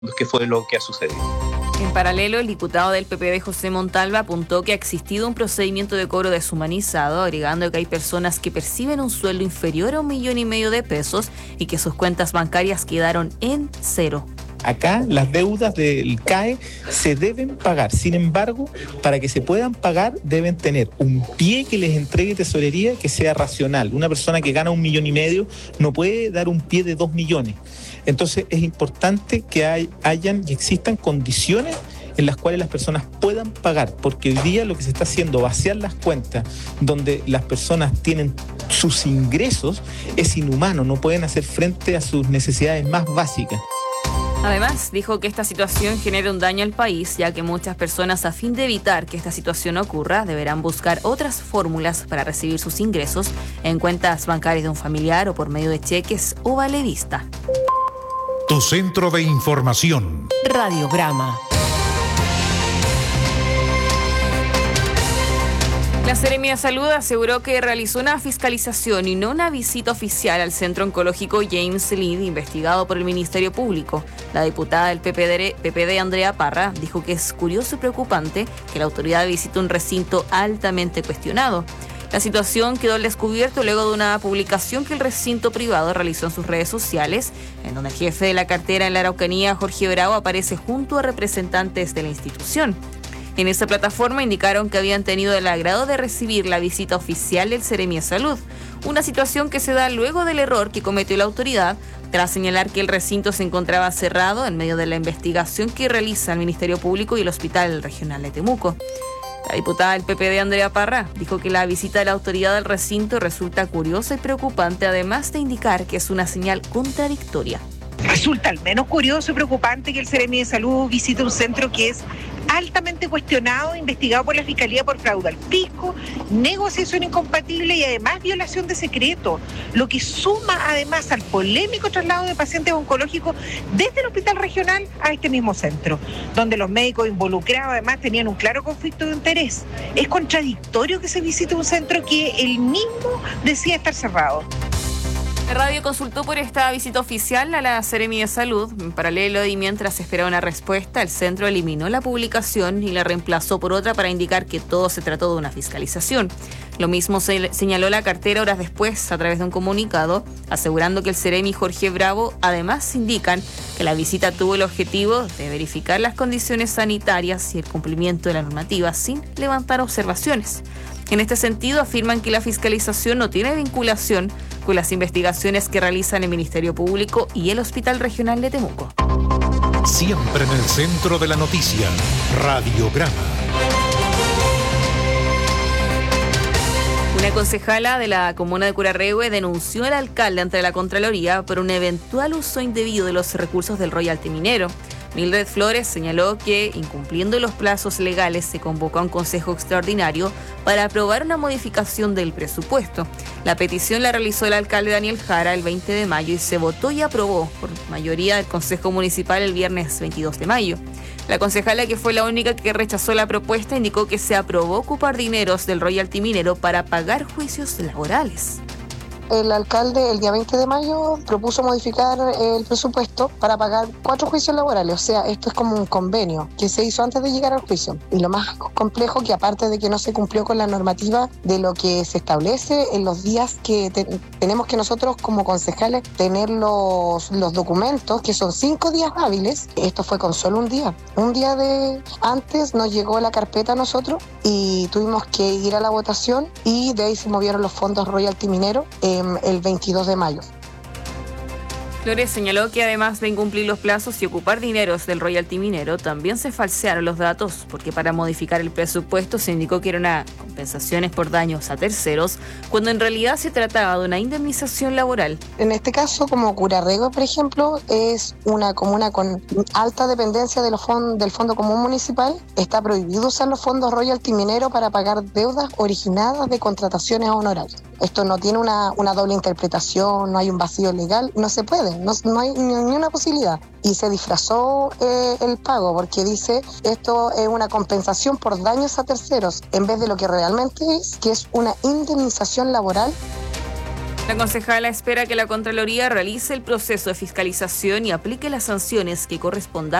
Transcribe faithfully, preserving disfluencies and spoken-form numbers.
que fue lo que ha sucedido. En paralelo, el diputado del P P D, José Montalva, apuntó que ha existido un procedimiento de cobro deshumanizado, agregando que hay personas que perciben un sueldo inferior a un millón y medio de pesos y que sus cuentas bancarias quedaron en cero. Acá las deudas del C A E se deben pagar, sin embargo, para que se puedan pagar deben tener un pie que les entregue tesorería que sea racional. Una persona que gana un millón y medio no puede dar un pie de dos millones. Entonces es importante que hay, hayan y existan condiciones en las cuales las personas puedan pagar, porque hoy día lo que se está haciendo, vaciar las cuentas donde las personas tienen sus ingresos, es inhumano, no pueden hacer frente a sus necesidades más básicas. Además, dijo que esta situación genera un daño al país, ya que muchas personas, a fin de evitar que esta situación ocurra, deberán buscar otras fórmulas para recibir sus ingresos en cuentas bancarias de un familiar o por medio de cheques o vale vista. Tu centro de información. Radiograma. La Seremi de Salud aseguró que realizó una fiscalización y no una visita oficial al Centro Oncológico James Lind, investigado por el Ministerio Público. La diputada del P P D, P P D, Andrea Parra, dijo que es curioso y preocupante que la autoridad visite un recinto altamente cuestionado. La situación quedó al descubierto luego de una publicación que el recinto privado realizó en sus redes sociales, en donde el jefe de la cartera en la Araucanía, Jorge Bravo, aparece junto a representantes de la institución. En esa plataforma indicaron que habían tenido el agrado de recibir la visita oficial del Seremi de Salud, una situación que se da luego del error que cometió la autoridad tras señalar que el recinto se encontraba cerrado en medio de la investigación que realiza el Ministerio Público y el Hospital Regional de Temuco. La diputada del P P D, Andrea Parra, dijo que la visita de la autoridad al recinto resulta curiosa y preocupante, además de indicar que es una señal contradictoria. Resulta al menos curioso y preocupante que el Seremi de Salud visite un centro que es altamente cuestionado, investigado por la Fiscalía por fraude al fisco, negociación incompatible y además violación de secreto, lo que suma además al polémico traslado de pacientes oncológicos desde el Hospital Regional a este mismo centro, donde los médicos involucrados además tenían un claro conflicto de interés. Es contradictorio que se visite un centro que él mismo decía estar cerrado. La radio consultó por esta visita oficial a la Seremi de Salud. En paralelo y mientras se esperaba una respuesta, el centro eliminó la publicación y la reemplazó por otra para indicar que todo se trató de una fiscalización. Lo mismo se señaló la cartera horas después a través de un comunicado, asegurando que el Seremi y Jorge Bravo además indican que la visita tuvo el objetivo de verificar las condiciones sanitarias y el cumplimiento de la normativa sin levantar observaciones. En este sentido, afirman que la fiscalización no tiene vinculación con las investigaciones que realizan el Ministerio Público y el Hospital Regional de Temuco. Siempre en el centro de la noticia, Radiograma. Una concejala de la comuna de Curarrehue denunció al alcalde ante la Contraloría por un eventual uso indebido de los recursos del royalty minero. Mildred Flores señaló que, incumpliendo los plazos legales, se convocó a un consejo extraordinario para aprobar una modificación del presupuesto. La petición la realizó el alcalde Daniel Jara el veinte de mayo y se votó y aprobó por mayoría del Consejo Municipal el viernes veintidós de mayo. La concejala, que fue la única que rechazó la propuesta, indicó que se aprobó ocupar dineros del royalty minero para pagar juicios laborales. El alcalde el día veinte de mayo propuso modificar el presupuesto para pagar cuatro juicios laborales. O sea, esto es como un convenio que se hizo antes de llegar al juicio. Y lo más complejo, que aparte de que no se cumplió con la normativa de lo que se establece en los días que te, tenemos que nosotros como concejales tener los, los documentos, que son cinco días hábiles. Esto fue con solo un día. Un día de antes nos llegó la carpeta a nosotros y tuvimos que ir a la votación y de ahí se movieron los fondos royalty minero. Eh, el veintidós de mayo. Flores señaló que además de incumplir los plazos y ocupar dineros del royalty minero, también se falsearon los datos, porque para modificar el presupuesto se indicó que era una compensaciones por daños a terceros, cuando en realidad se trataba de una indemnización laboral. En este caso, como Curarrehue, por ejemplo, es una comuna con alta dependencia de los fond- del Fondo Común Municipal. Está prohibido usar los fondos royalty minero para pagar deudas originadas de contrataciones honorarias. Esto no tiene una, una doble interpretación, no hay un vacío legal, no se puede. No, no hay ni, ni una posibilidad. Y se disfrazó eh, el pago porque dice esto es una compensación por daños a terceros en vez de lo que realmente es, que es una indemnización laboral. La concejala espera que la Contraloría realice el proceso de fiscalización y aplique las sanciones que correspondan